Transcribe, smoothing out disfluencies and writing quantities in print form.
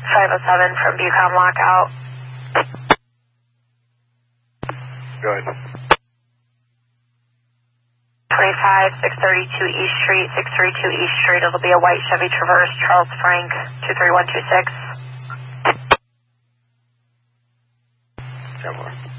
507 from Bucom Lockout. Go ahead. 25, 632 East Street, 632 East Street. It'll be a white Chevy Traverse, Charles Frank, 23126. 10 more.